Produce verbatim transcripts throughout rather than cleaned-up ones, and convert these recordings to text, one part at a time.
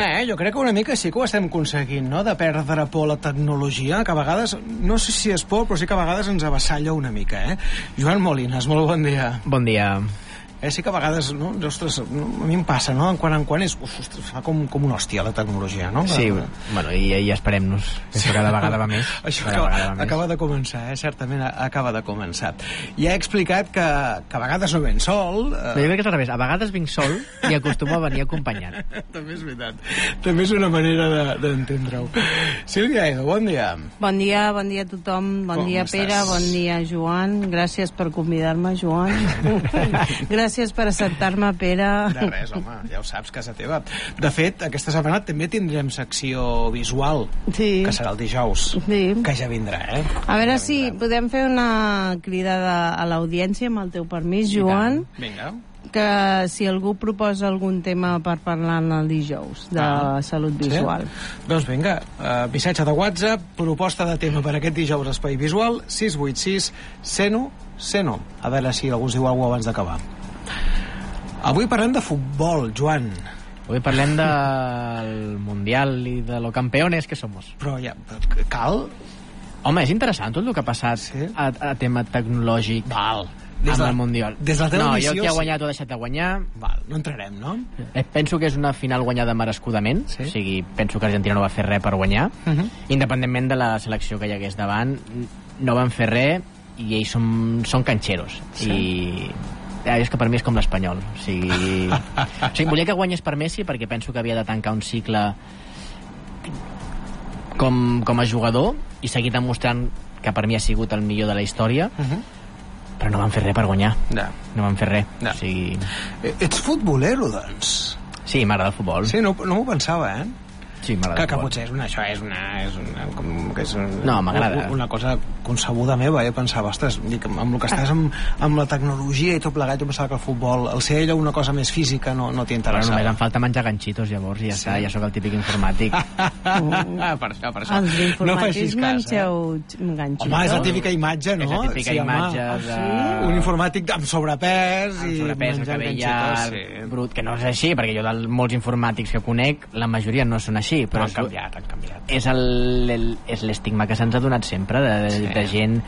Eh, jo crec que una mica sí que ho estem aconseguint, no?, de perdre por a la tecnologia, que a vegades, no sé si és por, però sí que a vegades ens avassalla una mica, eh? Joan Molines, molt bon dia. Bon dia. Eh, sí que a vegades, no, ostres, a mi em passa, no?, en quan en quan és, uf, ostres, fa com, com una hòstia la tecnologia, no? Sí, de... bueno, i, i esperem-nos, que això cada vegada va més. Això cada acaba, vegada va acaba de començar, eh? Certament acaba de començar. Ja he explicat que, que a vegades no ven sol. Eh... Jo crec que és al revés, a vegades vinc sol i acostumo a venir acompanyat. També és veritat. També és una manera d'entendre-ho. De, Sílvia Edo, bon dia. Bon dia, bon dia a tothom. Bon Com dia, estàs? Pere, bon dia, Joan. Gràcies per convidar-me, Joan. Gràcies per acceptar-me, Pere. De res, home, ja ho saps, casa teva. De fet, aquesta setmana també tindrem secció visual, Sí. que serà el dijous, Sí. que ja vindrà, eh? A veure ja si vindrà. podem fer una crida a l'audiència, amb el teu permís, Joan, Vinga. que si algú proposa algun tema per parlar el dijous de Ah. salut visual. Sí? Doncs vinga, uh, missatge de WhatsApp, proposta de tema per aquest dijous Espai Visual, sis vuit sis, Seno, Seno. A veure si algú us diu alguna cosa abans d'acabar. Avui parlem de futbol, Joan. Avui parlem del Mundial i de lo campeones que somos. Però ja, cal? Home, és interessant tot el que ha passat Sí? a, a tema tecnològic Val. des Des de- del Mundial. des de la teva No, edició, jo qui ha sí. guanyat o ha deixat de guanyar. Val, no entrarem, no? Eh, Penso que és una final guanyada merescudament. Sí. O sigui, penso que Argentina no va fer res per guanyar. Uh -huh. Independentment de la selecció que hi hagués davant, no van fer res i ells són, són canxeros. Sí. I eh, és que per mi és com l'Espanyol. O sigui, o sigui, volia que guanyés per Messi perquè penso que havia de tancar un cicle com, com a jugador i seguir demostrant que per mi ha sigut el millor de la història, Uh -huh. però no van fer res per guanyar. Ja. No van fer res. Ja. O sigui, Eh, Ets futbolero, doncs? sí, m'agrada el futbol. Sí, no, no m'ho pensava, eh? Sí, m'agrada Que, el que futbol. potser és una, això és una, és una, com, que és un, No, m'agrada. una cosa concebuda meva, eh? Pensava, ostres, dic, amb el que estàs amb, amb la tecnologia i tot plegat, jo pensava que el futbol, el ser allò una cosa més física no, no Però t'interessava. només em falta menjar ganxitos, llavors, i ja Sí. està, ja sóc el típic informàtic. per això, per això. Els No informàtics facis cas, eh? mengeu ganxitos. Home, és la típica imatge, no? És la típica Sí, home. imatge Ah, de... sí? Un informàtic amb sobrepès amb i sobrepès, el menjant cabell ganxitos, llarg, sí. brut, que no és així, perquè jo de molts informàtics que conec, la majoria no són així, Però però han és, canviat, han canviat. és el- el- és l'estigma que se'ns ha donat sempre de, de, Sí. de gent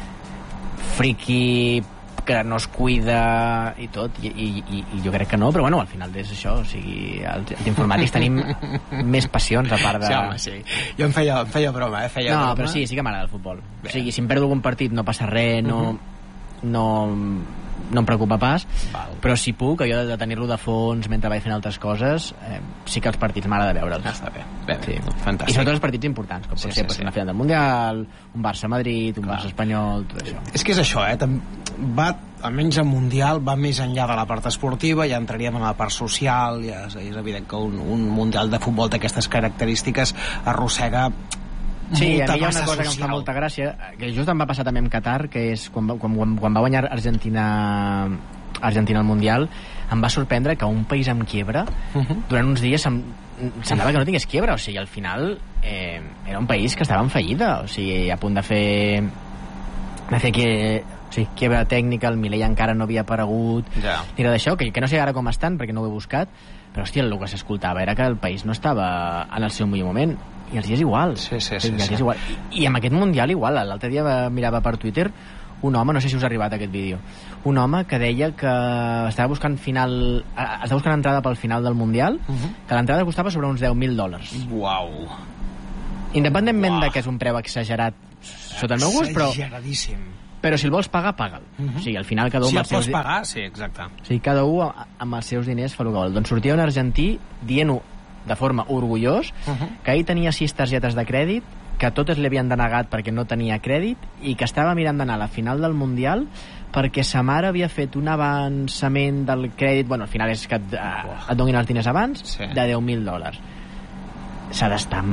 friqui que no es cuida i tot, i, i, i, i jo crec que no, però bueno, al final és això, o sigui, els, els informàtics tenim més passions a part de... Sí, home, sí. Jo em feia, em feia broma, eh? Feia No, broma. però sí, sí que m'agrada el futbol. Bé. O sigui, si em perdo algun partit no passa res, no, Uh-huh. no, no em preocupa pas, Val. però si puc, allò de tenir-lo de fons mentre vaig fent altres coses, eh, sí que els partits m'agrada veure'ls. Ah, està bé, bé, bé. Sí. Fantàstic. I sobretot els partits importants, com pot Sí, ser sí, pues, sí. una final del Mundial, un Barça-Madrid, un Clar. Barça-Espanyol, tot això. És que és això, eh? Tam- Va, almenys el Mundial, va més enllà de la part esportiva, ja entraríem en la part social, ja és, és evident que un, un Mundial de futbol d'aquestes característiques arrossega Sí, molta a mi hi ha massa una cosa que em social. fa molta gràcia, que just em va passar també amb Qatar, que és quan, va- quan, quan, quan va guanyar Argentina Argentina al Mundial, em va sorprendre que un país amb quiebra, Uh -huh. durant uns dies sem semblava que no tingués quiebra, o sigui, al final eh, era un país que estava en fallida, o sigui, a punt de fer de fer que, o sigui, quiebra tècnica, el Milei encara no havia aparegut, Ja. ni res d'això, que, que no sé ara com estan, perquè no ho he buscat, però hòstia, el que s'escoltava era que el país no estava en el seu millor moment, i els dies igual. Sí, sí, sí, I, els sí. dies igual. I, I amb aquest Mundial igual, l'altre dia va, mirava per Twitter un home, no sé si us ha arribat aquest vídeo, un home que deia que estava buscant final, eh, estava buscant entrada pel final del Mundial, Uh -huh. que l'entrada costava sobre uns deu mil dòlars. Uau. Independentment Uah. de que és un preu exagerat sota el meu gust, però, Exageradíssim. però si el vols pagar, paga'l. Uh -huh. O sigui, al final cada un Si amb el els seus pots di- pagar, sí, exacte. o sigui, cada un a- amb els seus diners fa el que vol. Doncs sortia un argentí dient-ho de forma orgullós Uh -huh. que ell tenia sis targetes de crèdit, que totes li havien denegat perquè no tenia crèdit i que estava mirant d'anar a la final del Mundial perquè sa mare havia fet un avançament del crèdit, bueno, al final és que et, uh, et donin els diners abans, Sí. de deu mil dòlars. S'ha d'estar...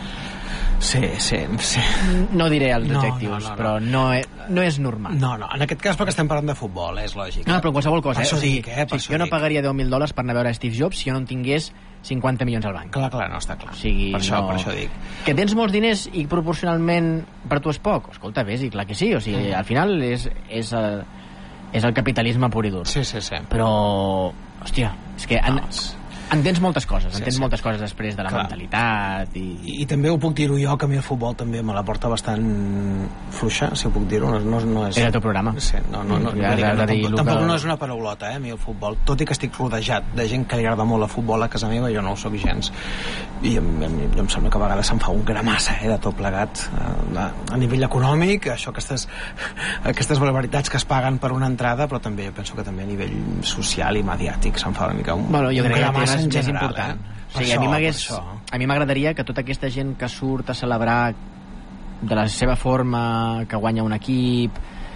Sí, sí, sí. No diré els No, adjectius, no, no, no. però no, és, no és normal. No, no, en aquest cas perquè estem parlant de futbol, és lògic. No, però qualsevol cosa, Per eh? això O sigui, dic, eh? Per o sigui, això jo no dic. pagaria deu mil dòlars per anar a veure Steve Jobs si jo no en tingués cinquanta milions al banc. Clar, clar, no, està clar. O sigui, per, això, no... per això dic. Que tens molts diners i proporcionalment per tu és poc? Escolta, vés, i clar que sí. O sigui, al final és, és, el, és el capitalisme pur i dur. Sí, sí, sí. Però, hòstia, és que... En... No, és- Entens moltes coses, Sí, entens sí. moltes coses després de la Clar. mentalitat i... I, I també ho puc dir-ho jo, que a mi el futbol també me la porta bastant fluixa, si ho puc dir-ho. No, no, no és... Era el teu programa. Sí, no, no, no, no, Ja has no, de dir tampoc, el tampoc que- no és una paraulota, eh, a mi el futbol. Tot i que estic rodejat de gent que li agrada molt el futbol a casa meva, jo no ho soc gens. I a mi, a mi, em sembla que a vegades se'n fa un gra massa, eh, de tot plegat. A, a nivell econòmic, això, aquestes, aquestes barbaritats que es paguen per una entrada, però també jo penso que també a nivell social i mediàtic se'n fa una mica un, Bueno, jo un crec que gra el tema massa és en més general. important. Eh? O sigui, a mi m'hagués... A mi m'agradaria que tota aquesta gent que surt a celebrar de la seva forma, que guanya un equip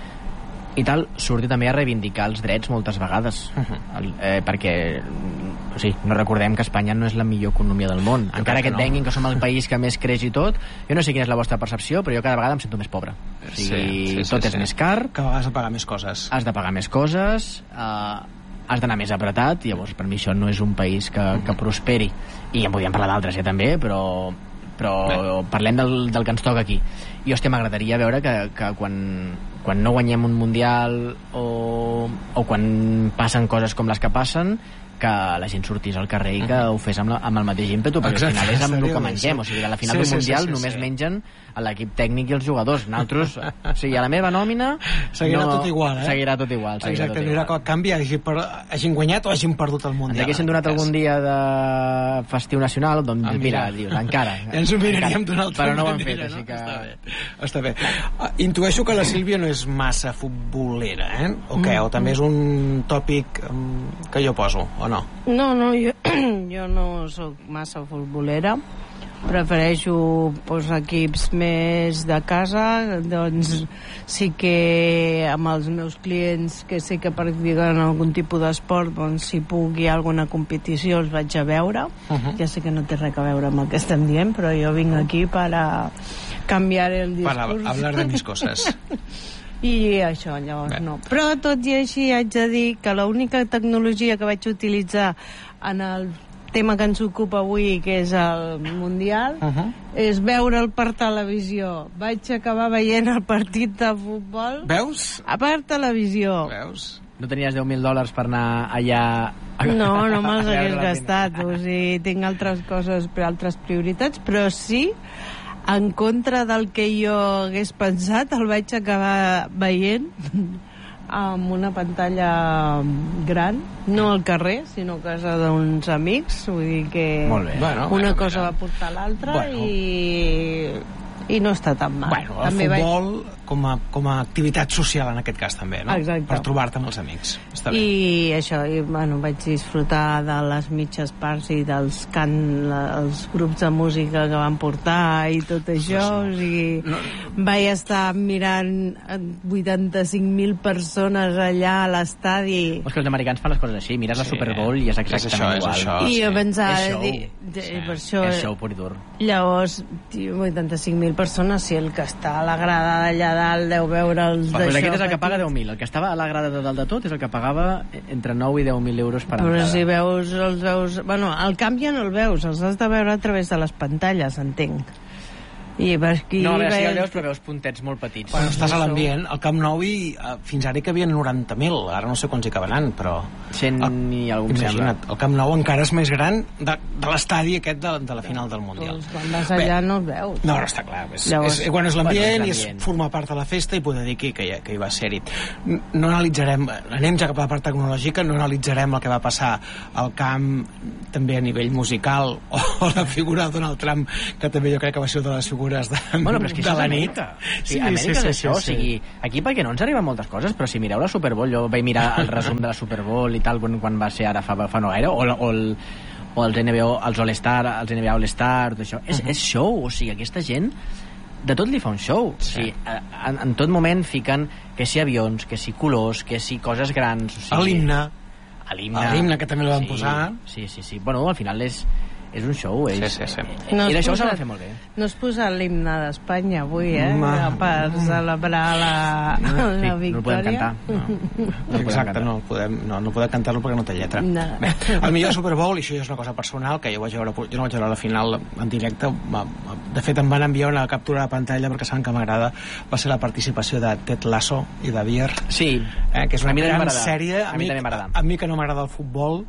i tal, surti també a reivindicar els drets moltes vegades. Uh-huh. el, eh, perquè o sigui, no recordem que Espanya no és la millor economia del món. Jo Encara crec que que et no. venguin que som el país que més creix i tot, jo no sé quina és la vostra percepció, però jo cada vegada em sento més pobre. O sigui, Sí, sí, sí, tot sí. és més car, Que a vegades has de pagar més coses. has de pagar més coses, eh, has d'anar més apretat, i llavors per mi això no és un país que, que prosperi. I en podríem parlar d'altres, ja també, però, però Bé. parlem del, del que ens toca aquí. I hòstia, m'agradaria veure que, que quan, quan no guanyem un mundial o, o quan passen coses com les que passen, que la gent sortís al carrer i que ho fes amb, la, amb el mateix ímpetu, perquè Exacte, al final és amb el seria que bé, mengem. sí. O sigui, a la final Sí, d'un sí, sí, mundial sí, només sí. mengen a l'equip tècnic i els jugadors. Nosaltres, o sigui, a la meva nòmina Seguirà tot igual, eh? Seguirà tot igual. Seguirà Exacte, tot no hi haurà igual. cap canvi, hagin, per, hagin guanyat o hagin perdut el Ens Mundial. haguessin donat algun dia de festiu nacional, doncs Ah, mira, mira. dius, encara. Ja ens ho miraríem encara. d'una altra Però no ho han manera, fet, així no? que... Està bé. Està bé. Uh, intueixo que la Sílvia no és massa futbolera, eh? O què? O també és un tòpic um, que jo poso, o no? No, no, jo, jo no sóc massa futbolera. Prefereixo pues, equips més de casa. Doncs sí que amb els meus clients que sé que practiquen algun tipus d'esport, doncs si puc hi ha alguna competició els vaig a veure. Uh -huh. Ja sé que no té res a veure amb el que estem dient, però jo vinc aquí per a canviar el discurs. Para hablar de mis coses. I això, llavors Bé. no. Però tot i així haig de dir que l'única tecnologia que vaig utilitzar en el tema que ens ocupa avui, que és el Mundial, Uh -huh. és veure'l per televisió. Vaig acabar veient el partit de futbol Veus? a per televisió. Veus? No tenies deu mil dòlars per anar allà... A... No, no me'ls a veure hagués la gastat. O sigui, tinc altres coses, per altres prioritats, però sí, en contra del que jo hagués pensat, el vaig acabar veient amb una pantalla gran, no al carrer, sinó a casa d'uns amics, vull dir que Molt bé. Bueno, una bueno, cosa mira. va portar l'altra Bueno. i, i no està tan mal. Bueno, el També futbol com a, com a activitat social en aquest cas també, no? Exacte. Per trobar-te amb els amics. Està bé. I això, i, bueno, vaig disfrutar de les mitges parts i dels cant, la, els grups de música que van portar i tot això, o sigui, No. vaig estar mirant vuitanta-cinc mil persones allà a l'estadi És que els americans fan les coses així, mires la Sí. Super Bowl i és exactament És això, és igual. això. i jo sí. pensava, És show. dir, de, Sí. per això, És show pur i dur. llavors, tio, vuitanta-cinc mil persones, si el que està a la grada d'allà dalt deu veure els Però d'això. aquest és el que paga petits. deu mil. El que estava a la grada de dalt de tot és el que pagava entre nou i deu mil euros per Però entrada. si veus, els veus... Bueno, el camp ja no el veus, els has de veure a través de les pantalles, entenc. I per aquí... No, a veure, si veus- el veus, però veus puntets molt petits. Bueno, estàs a això. l'ambient, al Camp Nou i uh, fins ara hi cabien noranta mil, ara no sé quants hi caberan, però... Cent i algú em sembla. Imagina't, el Camp Nou encara és més gran de, de l'estadi aquest de, de la final del Mundial. Doncs quan vas allà no el veus. No, no està clar. És, Llavors- és, quan és l'ambient Bueno, i és és l'ambient. formar part de la festa i poder dir que, que, hi, que hi va ser-hi. No analitzarem, anem ja cap a la part tecnològica, no analitzarem el que va passar al camp també a nivell musical o, o la figura de Donald Trump, que també jo crec que va ser una de les figures de, Bueno, però és que de això la és nit. Amèrica. Sí, Amèrica és això, o sigui, aquí perquè no ens arriben moltes coses, però si mireu la Super Bowl, jo vaig mirar el resum de la Super Bowl i tal, quan, quan va ser ara fa, fa no gaire, o, o, el, o els N B A, els All-Star, els N B A All-Star, tot això. És, és show, o sigui, aquesta gent de tot li fa un show. Sí. O sigui, en, en tot moment fiquen que si avions, que si colors, que si coses grans. O sigui, L'himne. L'himne. L'himne, que també el van sí, posar. Sí, sí, sí. Bueno, al final és, és un show. És, Sí, sí, sí. No I has d'això s'ha de posat- fer molt bé. No has posat l'himne d'Espanya avui, eh? Ma- Per celebrar la, Sí, la no el podem victòria. cantar. No, no el podem Exacte, cantar. no, el podem, no, no podem cantar-lo perquè no té lletra. No. Bé, el millor Super Bowl, i això ja és una cosa personal, que jo, vaig veure, jo no vaig veure la final en directe, va- de fet em van enviar una captura de pantalla perquè saben que m'agrada, va ser la participació de Ted Lasso i de Beer, Sí, eh, que és una A mi també gran m'agrada. sèrie, A mi també m'agrada. a mi que no m'agrada el futbol,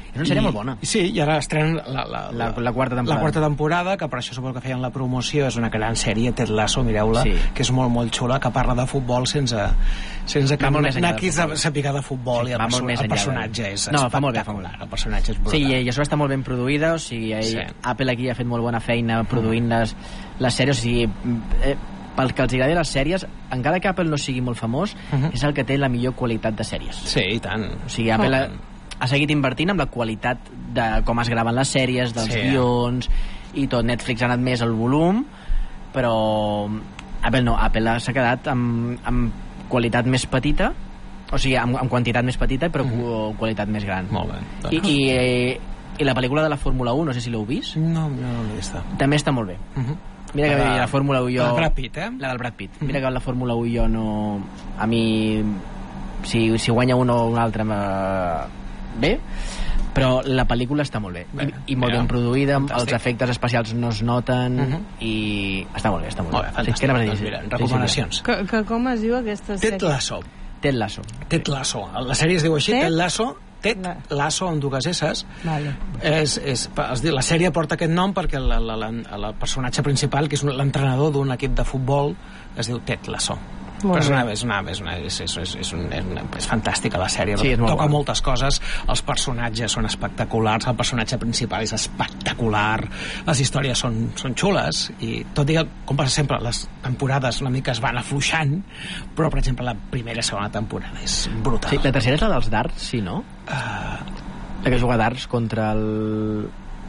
És una sèrie I, molt bona. Sí, i ara estrenen la, la, La, la quarta temporada. La quarta temporada, que per això suposo que feien la promoció, és una gran sèrie, Ted Lasso, mireu-la, Sí. que és molt, molt xula, que parla de futbol sense, sense que Va molt més enllà de n'aquis futbol. a saber de futbol, Sí, i el, va molt perso més el enllà de- personatge és No, fa molt bé, fa espectacular, molt bé. el personatge és brutal. Sí, i, i això està molt ben produïda, o sigui, ell, Sí. Apple aquí ha fet molt bona feina produint les, les sèries, o sigui, eh, pel que els agradi les sèries, encara que Apple no sigui molt famós, Uh -huh. és el que té la millor qualitat de sèries. Sí, i tant. O sigui, Apple ha, ha seguit invertint en la qualitat de com es graven les sèries, dels Sí. guions i tot. Netflix ha anat més al volum, però Apple no, Apple s'ha quedat amb, amb qualitat més petita, o sigui, amb, amb quantitat més petita, però uh-huh. qualitat més gran. Molt bé. I, i, eh, i la pel·lícula de la Fórmula un, no sé si l'heu vist, No, no, no l'he vist. també està molt bé. Uh -huh. Mira que La de- la Fórmula un jo... la del Brad Pitt, eh? La del Brad Pitt. Mira que la Fórmula un jo no... A mi... Si, si guanya un o un altre... Me... Bé, però la pel·lícula està molt bé. Bé, I, i molt ja. ben produïda, Fantàstic. els efectes especials no es noten, Uh -huh. i està molt bé, està molt, Molt bé, fantàstic. Sí, què anaves a dir? Doncs mira, Sí, recomanacions. Que, que com es diu aquesta Ted sèrie? Lasso. Sí, sí. Ted Lasso. Ted Lasso. La sèrie es diu així, Ted? Ted Lasso. Ted La- Lasso, amb dues esses. Vale. És, és, es diu, la sèrie porta aquest nom perquè la, la, la, el personatge principal, que és un- l'entrenador d'un equip de futbol, es diu Ted Lasso. Molt Però és una, bé. és, una, és, una, és, és, és, és, un, és, una, és fantàstica la sèrie, Sí, és molt toca bona. moltes coses, els personatges són espectaculars, el personatge principal és espectacular, les històries són, són xules, i tot i que, com passa sempre, les temporades una mica es van afluixant, però per exemple la primera i segona temporada és brutal. Sí, la tercera és la dels darts, sí, no? Uh, La que juga a darts contra el...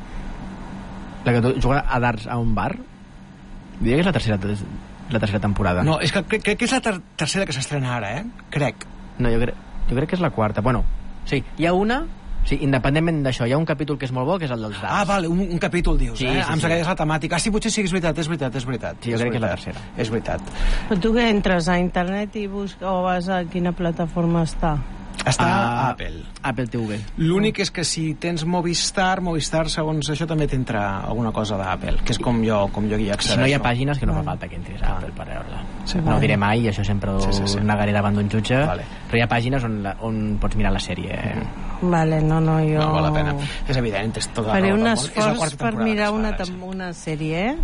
La que juga a darts a un bar? Diria que és la tercera, la tercera temporada. no, és que crec, crec que és la ter tercera que s'estrena ara, eh? Crec. No, jo crec, jo crec que és la quarta. Bueno, sí, hi ha una... Sí, independentment d'això, hi ha un capítol que és molt bo, que és el dels darts. Ah, vale, un, un capítol dius, Sí, eh? sí, em sí. sembla que és la temàtica. Ah, sí, potser sí que és veritat, és veritat, és veritat. Sí, jo crec que és la veritat. tercera. És veritat. Però tu que entres a internet i busques o vas a quina plataforma està? Està a Ah, Apple. Apple T V. L'únic és que si tens Movistar, Movistar, segons això, també t'entra alguna cosa d'Apple, que és com jo, com jo hi accedeixo. Si no hi ha pàgines, que no fa falta que entris a Apple per veure-la. Sí. No ho diré mai, això sempre ho Sí, sí, sí. negaré davant d'un jutge, Vale. però hi ha pàgines on, la, on pots mirar la sèrie. Eh? Vale, no, no, jo... No val la pena. És evident, és tota la Faré raó un del món. És la esforç quarta per temporada mirar que una, es fa ara, tem- una sèrie, eh?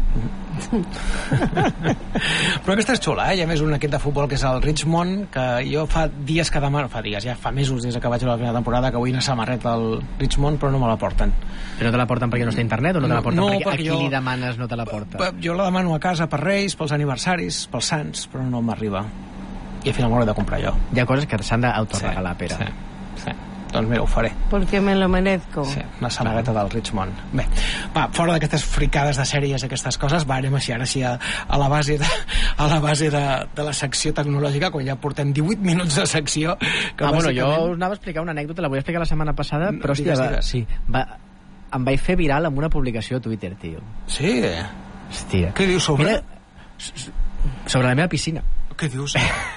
Però aquesta és xula, eh? Hi ha més un equip de futbol que és el Richmond, que jo fa dies que demano, fa dies, ja fa mesos des que vaig a la primera temporada que vull una samarreta al Richmond, però no me la porten. Però no te la porten perquè no està a internet o no te la porten No, perquè, perquè a qui jo- li demanes no te la porta? Jo la demano a casa per Reis, pels aniversaris, pels Sants, però no m'arriba. I al final m'ho he de comprar jo. Hi ha coses que s'han d'autoregalar, Pere. Sí, sí. Doncs mira, ho faré. Porque me lo merezco. Sí, una samarreta del Richmond. Bé, va, fora d'aquestes fricades de sèries i aquestes coses, va, anem així, ara sí a, a la base, de, a la, base de, de la secció tecnològica, quan ja portem divuit minuts de secció. Que Ah, bueno, bàsicament- jo us anava a explicar una anècdota, la voy a explicar la setmana passada, però hòstia, Digues, va, digues. sí, va, em vaig fer viral amb una publicació a Twitter, tio. Sí? Hòstia. Què dius sobre? Mira, s- s- sobre la meva piscina. Què dius?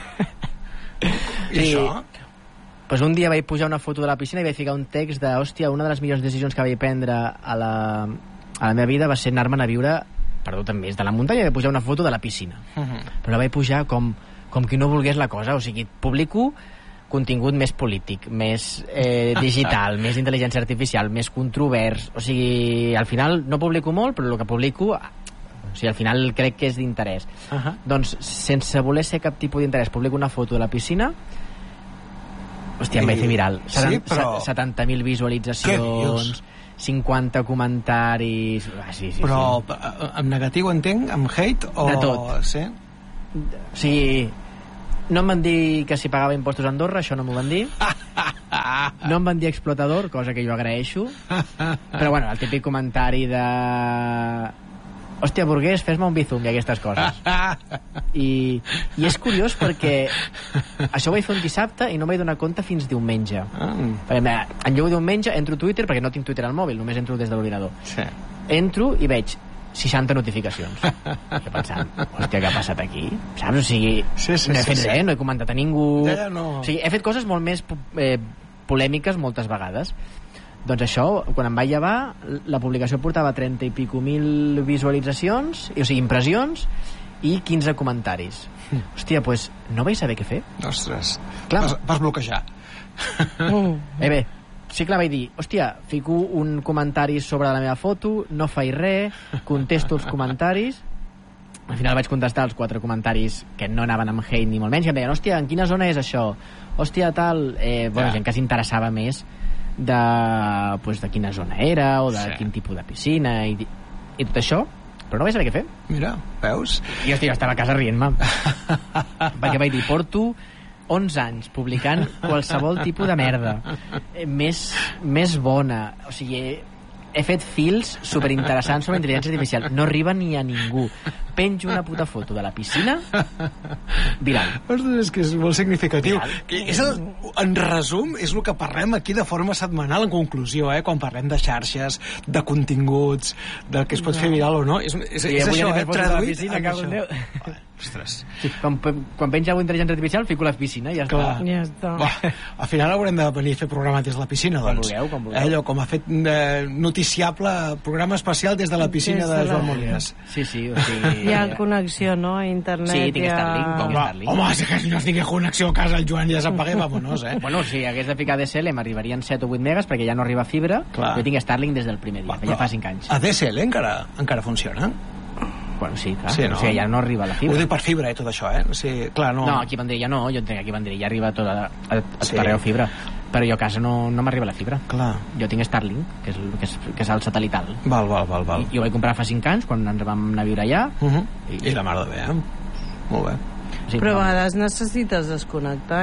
I Sí. això? Pues un dia vaig pujar una foto de la piscina i vaig ficar un text de, hòstia, una de les millors decisions que vaig prendre a la, a la meva vida va ser anar-me'n a viure, perdó, també és de la muntanya, i vaig pujar una foto de la piscina. Uh -huh. Però la vaig pujar com, com qui no volgués la cosa, o sigui, publico contingut més polític, més eh, digital, més intel·ligència artificial, més controvers, o sigui, al final no publico molt, però el que publico, o sigui, al final crec que és d'interès. Uh -huh. Doncs, sense voler ser cap tipus d'interès, publico una foto de la piscina. Hòstia, em vaig fer viral. Sí, però- setanta mil Què visualitzacions, dius? cinquanta comentaris... Ah, sí, sí, Però sí. eh, amb negatiu entenc? Amb hate? O... De tot. Sí? O sigui, no em van dir que si pagava impostos a Andorra, això no m'ho van dir. No em van dir explotador, cosa que jo agraeixo. Però bueno, el típic comentari de... Hòstia, burguès, fes-me un bizum i aquestes coses. I, I és curiós perquè això ho vaig fer un dissabte i no m'he donat compte fins diumenge. Ah, Perquè mira, en lloc diumenge entro a Twitter, perquè no tinc Twitter al mòbil, només entro des de l'ordinador. sí. Entro i veig seixanta notificacions. Jo pensant, hòstia, què ha passat aquí? Saps? O sigui, Sí, sí, no he sí, fet sí. res, no he comentat a ningú. Ja, ja no. O sigui, he fet coses molt més eh, polèmiques moltes vegades. Doncs això, quan em vaig llevar, la publicació portava trenta i pico mil visualitzacions, o sigui, impressions, i quinze comentaris. Hòstia, doncs pues, no vaig saber què fer. Ostres. Clar. Vas, vas bloquejar. Mm. Eh bé, sí que la vaig dir, hòstia, fico un comentari sobre la meva foto, no faig res, contesto els comentaris. Al final vaig contestar els quatre comentaris que no anaven amb hate ni molt menys, que em deien, hòstia, en quina zona és això? Hòstia, tal... Eh, bueno, ja. Gent que s'interessava més de, pues, de quina zona era o de sí. quin tipus de piscina i, i tot això, però no vaig saber què fer. Mira, veus? I hòstia, jo estava a casa rient-me. Perquè vaig dir, porto onze anys publicant qualsevol tipus de merda. Eh, més, més bona. O sigui... He fet fils superinteressants sobre intel·ligència artificial. No arriba ni a ningú. Penjo una puta foto de la piscina, viral. Ostres, és que és molt significatiu. Que és el, en resum, és el que parlem aquí de forma setmanal, en conclusió, eh? Quan parlem de xarxes, de continguts, del que es pot no. fer viral o no. És, és, sí, és això, eh? Traduït piscina, en això. Ah, ostres. Sí, quan, quan penja alguna intel·ligència artificial, fico la piscina i ja Clar. està. Ja està. Va, al final haurem de venir a fer programa des de la piscina, doncs. Com vulgueu, com vulgueu. Allò, com ha fet eh, noticiable, programa especial des de la piscina des de, de Joan Molines. Sí, sí, o sigui... Hi ha connexió, no? A internet. Sí, tinc ha... Starlink. Tinc Home, Starlink. home, si que no tingués connexió a casa el Joan ja s'apagué, vámonos, eh? Bueno, si hagués de ficar D S L m'arribarien set o vuit megas perquè ja no arriba fibra. Clar. Jo tinc Starlink des del primer dia, Va, ja fa cinc anys. A D S L encara, encara funciona? Bueno, sí, clar. Sí, no? O sigui, ja no arriba la fibra. Ho dic per fibra i tot això, eh? O sigui, clar, no... No, aquí a Vendrell ja no, jo entenc que aquí a Vendrell ja arriba tot a, a, a Sí. tot arreu fibra. Però jo a casa no, no m'arriba la fibra. Clar. Jo tinc Starlink, que és, el- que és, que és el satelital. Val, val, val, val. I, jo ho vaig comprar fa cinc anys, quan ens vam anar a viure allà. Uh -huh. I, I la mar de bé, eh? Molt bé. Sí, Però a no. vegades necessites desconnectar.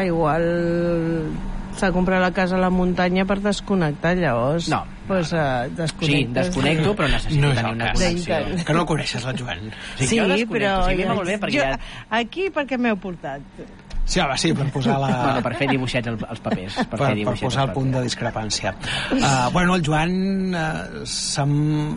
Igual s'ha comprat la casa a la muntanya per desconnectar, llavors. No. Pues, uh, Sí, desconnectes. desconnecto, però necessito No és tenir el una cas. connexió. D'internet. Que no el coneixes, el Joan. Sí, Sí, jo desconnecto, però... o sigui, a mi molt bé, perquè jo, ja... Aquí perquè m'heu portat. Sí, home, sí, per posar la... Bueno, per fer dibuixets als, als papers. Per, per, fer per dibuixets posar el als punt de papers. discrepància. Uh, bueno, el Joan uh, se'm,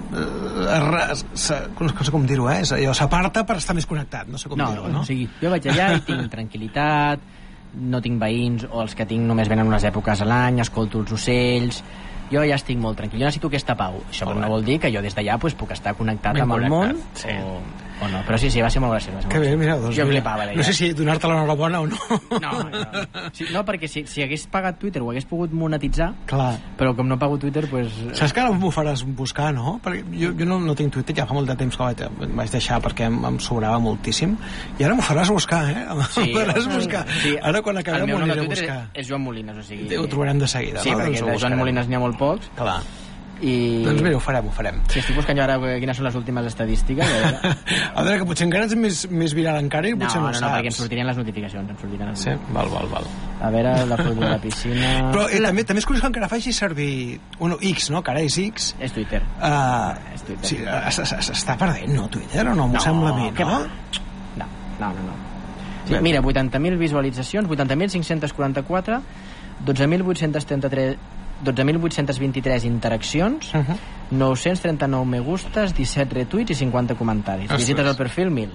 uh, se, no sé com dir-ho, eh? Allò, s'aparta per estar més connectat, no sé com No, dir-ho, no? no? O sigui, jo vaig allà i tinc tranquil·litat, no tinc veïns, o els que tinc només venen unes èpoques a l'any, escolto els ocells... Jo ja estic molt tranquil, jo necessito aquesta pau. Això Molt no bé. vol dir que jo des d'allà pues, puc estar connectat Ben amb el món connectat, sí. o, o no, però sí, sí, va ser molt graciós. Va ser Que molt bé, graciós. mira, doncs jo mira, flipava d'allà. no sé si donar-te l'enhorabona o no. No, no. Sí, no, perquè si, si hagués pagat Twitter ho hagués pogut monetitzar, Clar. però com no pago Twitter, pues... Saps que ara m'ho faràs buscar, no? Perquè jo, jo no, no tinc Twitter, ja fa molt de temps que vaig, vaig deixar perquè em, em sobrava moltíssim. I ara m'ho faràs buscar, eh? Sí, M'ho faràs buscar. Sí, Ara quan acabem el meu m'ho nom aniré de a Twitter buscar. és Joan Molines, o sigui... Ho trobarem de seguida, sí, no? perquè Doncs ho de Joan buscarem. Molines n'hi ha molt pocs. Clar. I... Doncs mira, ho farem, ho farem. Sí, estic buscant jo ara quines són les últimes estadístiques. A veure, A veure, que potser encara ets més, més viral encara i no, potser no, no, no, saps. perquè ens sortirien les notificacions. Ens sortirien les... Sí, val, val, val. A veure, la foto de la piscina... Però eh, també, també és curiós que encara faci servir... Bueno, X, no? Que ara és X. És Twitter. Uh, És Twitter. sí, es- es- es- s'està perdent, no, Twitter? O no? M'ho sembla a mi, què no? va? No, no, no. no. Sí, mira, vuitanta mil visualitzacions, vuitanta mil cinc-cents quaranta-quatre, dotze mil vuit-cents trenta-tres... dotze mil vuit-cents vint-i-tres interaccions, Uh -huh. nou-cents trenta-nou me gustes, disset retuits i cinquanta comentaris. Ostres. Visites al perfil, mil.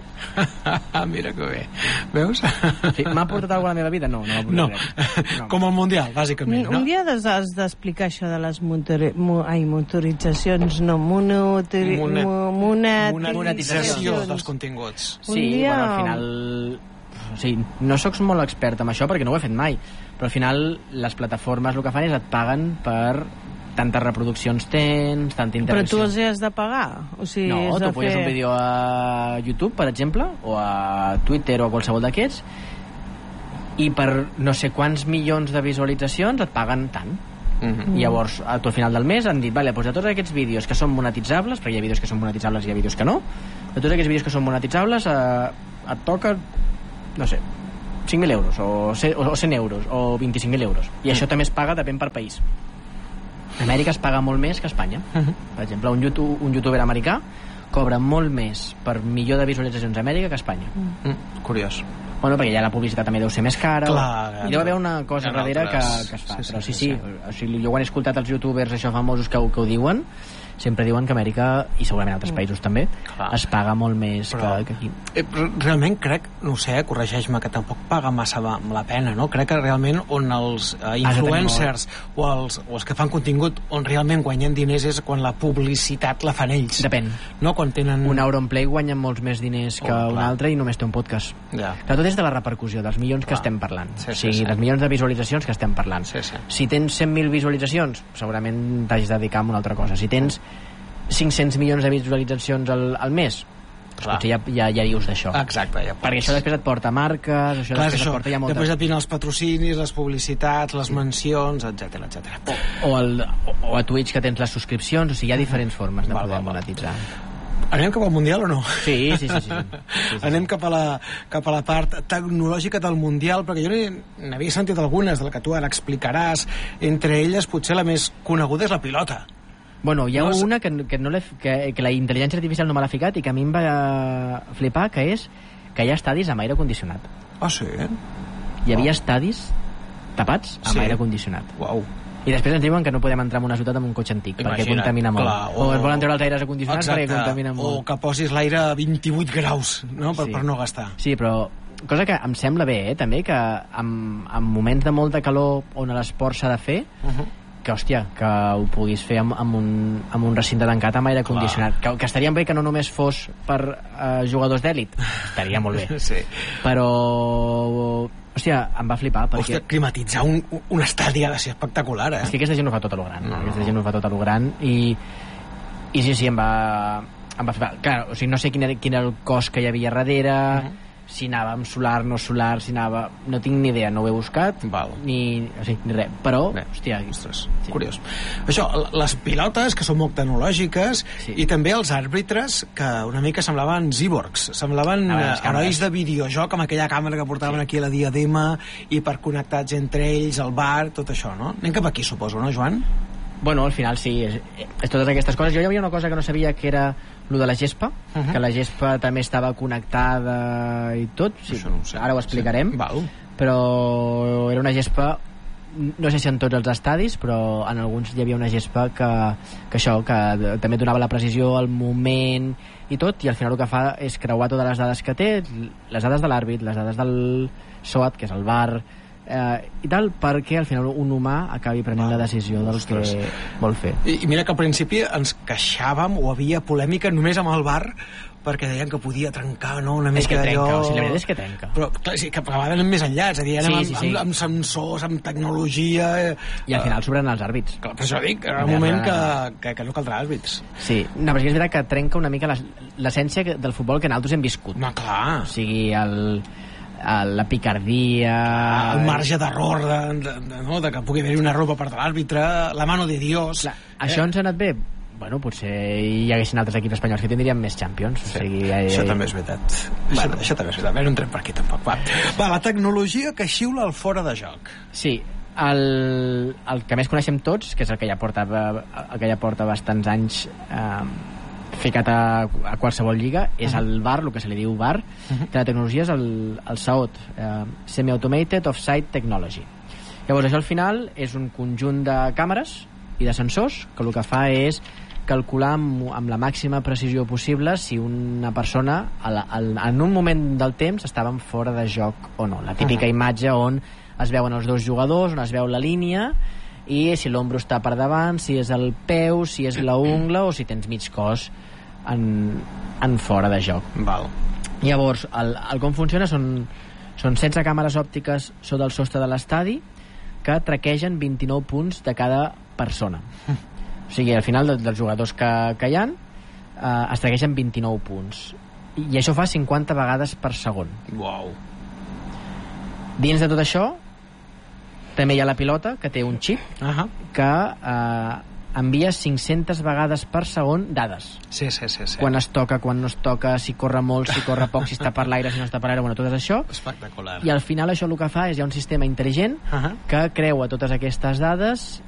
Mira que bé. Veus? Sí, m'ha portat alguna a la meva vida? No, no m'ha portat No. res. No. Com el Mundial, bàsicament, Un, no? un dia has, has d'explicar això de les motori, mo, ai, motoritzacions, no, monotori, Mone- mo, Monetització monetitzacions. dels continguts. Un Sí, dia- bueno, al final... O sigui, no sóc molt expert en això perquè no ho he fet mai, però al final les plataformes el que fan és et paguen per tantes reproduccions tens, tanta Però interacció. tu els has de pagar? O sigui, No, has tu de puges fer... un vídeo a YouTube, per exemple, o a Twitter o a qualsevol d'aquests, i per no sé quants milions de visualitzacions et paguen tant. Uh -huh. Mm. Llavors, a tu al final del mes han dit, vale, doncs de tots aquests vídeos que són monetitzables, perquè hi ha vídeos que són monetitzables i hi ha vídeos que no, de tots aquests vídeos que són monetitzables eh, et toca, no sé, cinc mil euros, o cent euros, o vint-i-cinc mil euros. I això també es paga, depèn per país. A Amèrica es paga molt més que a Espanya. Uh -huh. Per exemple, un, YouTube, un youtuber americà cobra molt més per milió de visualitzacions a Amèrica que a Espanya. Mm. Mm, curiós. Bueno, perquè ja la publicitat també deu ser més cara. Clar, I deu haver una cosa en darrere altres- que, que es fa. sí, sí, Però sí, sí, sí, sí. O sigui, jo ho he escoltat els youtubers això famosos que, ho- que ho diuen, sempre diuen que Amèrica, i segurament altres països també, Clar. es paga molt més Però, que, que aquí. Eh, realment crec, no ho sé, corregeix-me, que tampoc paga massa la pena, no? Crec que realment on els eh, influencers o els, o els que fan contingut on realment guanyen diners és quan la publicitat la fan ells. Depèn. No? Quan tenen... Un Auronplay guanya molts més diners que Oh, un clar. altre i només té un podcast. Ja. Clar, tot és de la repercussió, dels milions Clar. que estem parlant. Sí, sí, o sigui, sí. dels milions de visualitzacions que estem parlant. Sí, sí. Si tens cent mil visualitzacions, segurament t'hagis de dedicar a una altra cosa. Si tens cinc-cents milions de visualitzacions al, al mes, doncs potser ja, ja, ja dius d'això. Exacte, ja pots. Perquè això després et porta marques, això Clar, després això. et porta ja moltes... Després et vinen els patrocinis, les publicitats, les mencions, etc etc. O, el, o, o a Twitch que tens les subscripcions, o sigui, hi ha diferents formes de Val, poder val, val. monetitzar. Anem cap al Mundial o no? Sí, sí, sí. sí, sí. sí, sí. Anem cap a, la, cap a la part tecnològica del Mundial, perquè jo n'hi- n'havia sentit algunes, de la que tu ara explicaràs. Entre elles, potser la més coneguda és la pilota. Bueno, hi ha No, no, és- una que, que, no l'he- que, que la intel·ligència artificial no me l'ha ficat i que a mi em va flipar, que és que hi ha estadis amb aire condicionat. Ah, sí? Hi havia Oh. estadis tapats amb Sí. aire condicionat. Uau. I després ens diuen que no podem entrar en una ciutat amb un cotxe antic, perquè Imagina't, contamina molt. clar, o, o es volen treure els aires acondicionats perquè contamina o molt. que posis l'aire a vint-i-vuit graus, no? Per, Sí. per no gastar. Sí, però cosa que em sembla bé, eh, també, que en, en moments de molta calor on l'esport s'ha de fer, Uh -huh. que, hòstia, que ho puguis fer amb, amb, un, amb un recinte tancat amb aire condicionat. Que, que estaria bé que no només fos per uh, jugadors d'èlit. Estaria molt bé. Sí. Però, hòstia, em va flipar, perquè... Hòstia, climatitzar un, un estadi ha de ser espectacular, eh? És que aquesta gent ho fa tot a lo gran. No. Aquesta gent ho fa tot a lo gran i, i sí, sí, em va, em va flipar. Clar, o sigui, no sé quin era, quin era el cost que hi havia darrere, uh -huh. si anava amb solar, no solar, si anava... No tinc ni idea, no ho he buscat, Val. ni, o sigui, ni res. Però, Bé, hòstia... Ostres, sí. curiós. Això, les pilotes, que són molt tecnològiques, Sí. i també els àrbitres, que una mica semblaven cyborgs, semblaven Ah, eh, les càmeres. herois de videojoc amb aquella càmera que portaven sí. aquí a la diadema, i per connectats entre ells, al bar, tot això, no? Anem cap aquí, suposo, no, Joan? Bueno, al final sí, és, és totes aquestes coses. Jo hi havia una cosa que no sabia, que era lo de la gespa, Uh -huh. que la gespa també estava connectada i tot. Sí, Això no ho sé. ara ho explicarem. Sí. Val. Però era una gespa, no sé si en tots els estadis, però en alguns hi havia una gespa que, que això, que també donava la precisió, el moment i tot, i al final el que fa és creuar totes les dades que té, les dades de l'àrbit, les dades del S O A T, que és el V A R, eh, i tal, perquè al final un humà acabi prenent Val. la decisió del Ostres. que vol fer. I, I mira que al principi ens queixàvem o havia polèmica només amb el bar, perquè deien que podia trencar, no?, una mica És que trenca, allò... o sigui, la veritat és que trenca. Però, clar, sí, que acabaven més enllà, és a dir, anem Sí, sí, sí. Amb, amb, amb sensors, amb tecnologia... Eh, I al final sobren els àrbits. Clar, per això dic, era un Ja, moment ja. que, que, que no caldrà àrbits. Sí, no, però és que és veritat que trenca una mica l'es- l'essència que- del futbol que nosaltres hem viscut. No, clar, O sigui, el, el, la picardia... el marge d'error, de, de, de, no, de que pugui haver-hi una roba per de l'àrbitre, la mano de Dios... Clar, això ens ha anat bé? Bueno, potser hi haguessin altres equips espanyols que tindrien més Champions. O sigui, ja, ja, Això també és veritat. Bueno. Això, això també és veritat. Bé, no entrem per aquí tampoc. Va. Va, la tecnologia que xiula al fora de joc. Sí, el, el que més coneixem tots, que és el que ja porta, el que ja porta bastants anys eh, ficat a, a qualsevol lliga, és Uh-huh. el V A R, el que se li diu V A R, Uh-huh. que la tecnologia és el, el S A O T, eh, Semi-Automated Offsite Technology. Llavors, això al final és un conjunt de càmeres i de sensors que el que fa és calcular amb, amb la màxima precisió possible si una persona al, al, en un moment del temps estaven fora de joc o no. La típica Uh-huh. imatge on es veuen els dos jugadors, on es veu la línia i si l'ombro està per davant, si és el peu, si és la ungla o si tens mig cos en, en fora de joc. Val. Llavors, el, el com funciona són, són setze càmeres òptiques sota el sostre de l'estadi que traquegen vint-i-nou punts de cada persona. O sigui, al final de, dels jugadors que, que hi ha eh, es traquegen vint-i-nou punts. I, I això fa cinquanta vegades per segon. Uau. Dins de tot això també hi ha la pilota, que té un xip Uh-huh. que eh, envia cinc-centes vegades per segon dades. Sí, sí, sí, sí. Quan es toca, quan no es toca, si corre molt, si corre poc, si està per l'aire, si no està per l'aire, bueno, tot això. Espectacular. I al final això el que fa és hi ha un sistema intel·ligent Uh-huh. que creua totes aquestes dades